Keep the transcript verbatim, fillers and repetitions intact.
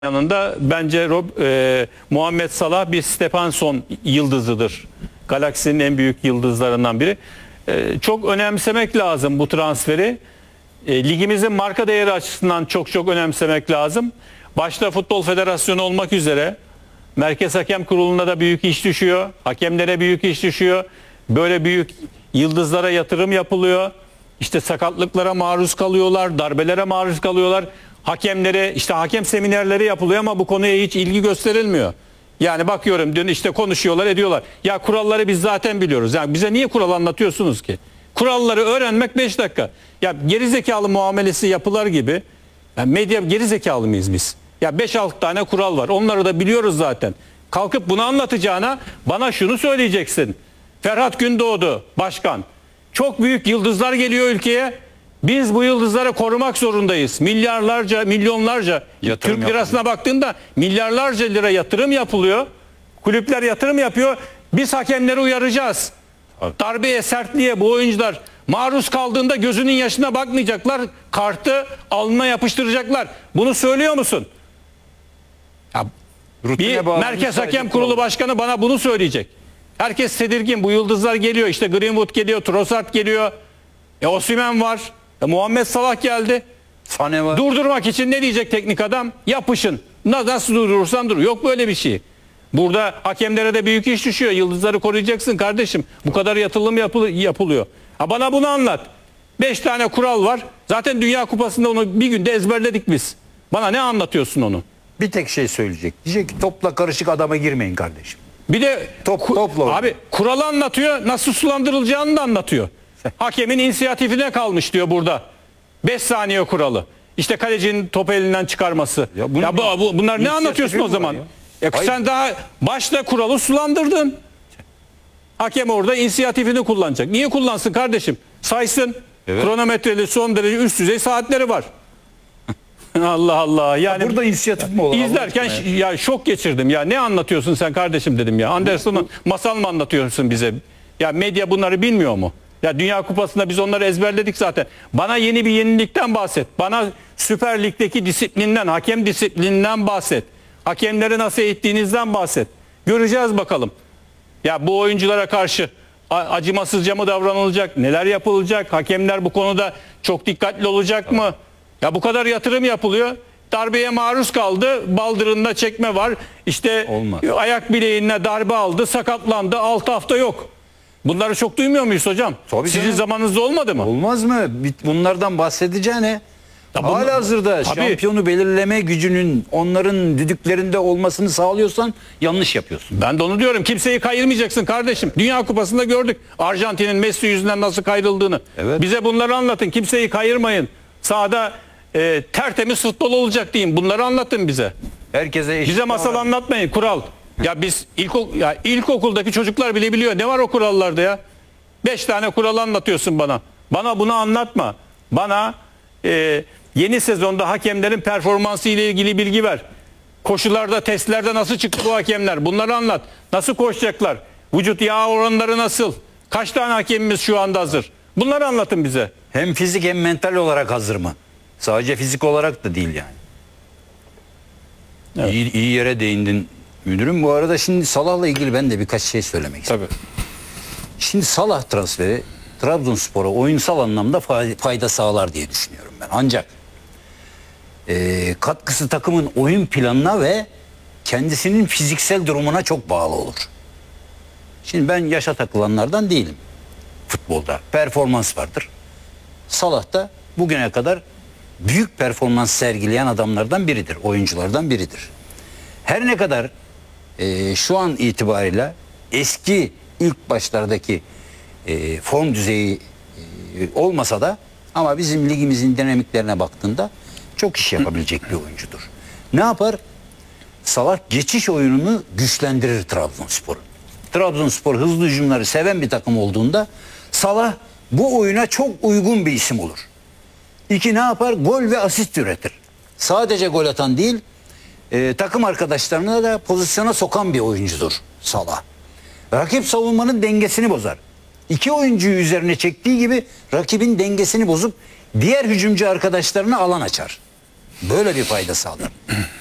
yanında bence Rob, e, Muhammed Salah bir Stephenson yıldızıdır. Galaksinin en büyük yıldızlarından biri. E, çok önemsemek lazım bu transferi. E, ligimizin marka değeri açısından çok çok önemsemek lazım. Başta Futbol Federasyonu olmak üzere Merkez Hakem Kurulu'na da büyük iş düşüyor. Hakemlere büyük iş düşüyor. Böyle büyük yıldızlara yatırım yapılıyor. İşte sakatlıklara maruz kalıyorlar, darbelere maruz kalıyorlar. Hakemlere işte hakem seminerleri yapılıyor ama bu konuya hiç ilgi gösterilmiyor. Yani bakıyorum dün işte konuşuyorlar ediyorlar. Ya kuralları biz zaten biliyoruz. Yani bize niye kural anlatıyorsunuz ki? Kuralları öğrenmek beş dakika. Ya gerizekalı muamelesi yapılar gibi. Yani medya gerizekalı mıyız biz? Ya beş altı tane kural var. Onları da biliyoruz zaten. Kalkıp bunu anlatacağına bana şunu söyleyeceksin. Ferhat Gündoğdu başkan. Çok büyük yıldızlar geliyor ülkeye. Biz bu yıldızları korumak zorundayız. Milyarlarca, milyonlarca Yatırım Türk lirasına yapalım. Baktığında milyarlarca lira yatırım yapılıyor. Kulüpler yatırım yapıyor. Biz hakemleri uyaracağız. Abi. Darbeye, sertliğe bu oyuncular maruz kaldığında gözünün yaşına bakmayacaklar. Kartı alnına yapıştıracaklar. Bunu söylüyor musun? Ya, bir Merkez Hakem Kurulu Başkanı bana bunu söyleyecek. Herkes tedirgin. Bu yıldızlar geliyor. İşte Greenwood geliyor, Trossard geliyor. E Osimhen var. E Muhammed Salah geldi. Sane var. Durdurmak için ne diyecek teknik adam? Yapışın. Nasıl durdurursan dur. Yok böyle bir şey. Burada hakemlere de büyük iş düşüyor. Yıldızları koruyacaksın kardeşim. Bu kadar yatırım yapıl yapılıyor. Ha bana bunu anlat. Beş tane kural var. Zaten Dünya Kupası'nda onu bir günde ezberledik biz. Bana ne anlatıyorsun onu? Bir tek şey söyleyecek. Diyecek ki topla karışık adama girmeyin kardeşim. Bir de Top, topla abi kuralı anlatıyor. Nasıl sulandırılacağını da anlatıyor. Hakemin inisiyatifine kalmış diyor burada. beş saniye kuralı. İşte kalecinin topu elinden çıkarması. Ya, ya bu, bu, bunlar ne anlatıyorsun o zaman? Ya, sen daha başta kuralı sulandırdın. Hakem orada inisiyatifini kullanacak. Niye kullansın kardeşim? Saysın. Evet. Kronometreli son derece üst düzey saatleri var. Allah Allah. Yani ya burada inisiyatif mi olur? İzlerken ya şok geçirdim. Ya ne anlatıyorsun sen kardeşim dedim ya. Anderson'un masal mı anlatıyorsun bize? Ya medya bunları bilmiyor mu? Ya Dünya Kupası'nda biz onları ezberledik zaten. Bana yeni bir yenilikten bahset. Bana Süper Lig'deki disiplinden, hakem disiplininden bahset. Hakemleri nasıl eğittiğinizden bahset. Göreceğiz bakalım. Ya bu oyunculara karşı acımasızca mı davranılacak? Neler yapılacak? Hakemler bu konuda çok dikkatli olacak mı? Ya bu kadar yatırım yapılıyor. Darbeye maruz kaldı. Baldırında çekme var. İşte olmaz. Ayak bileğine darbe aldı. Sakatlandı. altı hafta yok. Bunları çok duymuyor muyuz hocam? Tabii Sizin canım. zamanınızda olmadı mı? Olmaz mı? Bunlardan bahsedeceğine halihazırda şampiyonu belirleme gücünün onların düdüklerinde olmasını sağlıyorsan yanlış yapıyorsun. Ben de onu diyorum. Kimseyi kayırmayacaksın kardeşim. Dünya Kupası'nda gördük. Arjantin'in Messi yüzünden nasıl kayrıldığını. Evet. Bize bunları anlatın. Kimseyi kayırmayın. Sahada e, tertemiz futbol olacak diyeyim. Bunları anlatın bize. Herkese eşit. Bize masal anlatmayın. Kural. Ya biz ilkok ya ilkokuldaki çocuklar bile biliyor. Ne var o kurallarda ya? Beş tane kural anlatıyorsun bana. Bana bunu anlatma. Bana e, yeni sezonda hakemlerin performansı ile ilgili bilgi ver. Koşularda, testlerde nasıl çıktı bu hakemler? Bunları anlat. Nasıl koşacaklar? Vücut yağ oranları nasıl? Kaç tane hakemimiz şu anda hazır? Bunları anlatın bize. Hem fizik hem mental olarak hazır mı? Sadece fizik olarak da değil yani. Evet. İyi, iyi yere değindin. Müdürüm bu arada şimdi Salah'la ilgili ben de birkaç şey söylemek istiyorum. Tabii. Şimdi Salah transferi Trabzonspor'a oyunsal anlamda fayda sağlar diye düşünüyorum ben. Ancak e, katkısı takımın oyun planına ve kendisinin fiziksel durumuna çok bağlı olur. Şimdi ben yaşa takılanlardan değilim. Futbolda performans vardır. Salah da bugüne kadar büyük performans sergileyen adamlardan biridir. Oyunculardan biridir. Her ne kadar e, şu an itibariyle eski ilk başlardaki e, form düzeyi e, olmasa da ama bizim ligimizin dinamiklerine baktığında çok iş yapabilecek bir oyuncudur. Ne yapar? Salah geçiş oyununu güçlendirir Trabzonspor'un. Trabzonspor hızlı hücumları seven bir takım olduğunda Salah bu oyuna çok uygun bir isim olur. İki ne yapar? Gol ve asist üretir. Sadece gol atan değil, e, takım arkadaşlarına da pozisyona sokan bir oyuncudur Salah. Rakip savunmanın dengesini bozar. İki oyuncuyu üzerine çektiği gibi rakibin dengesini bozup diğer hücumcu arkadaşlarına alan açar. Böyle bir fayda sağlar.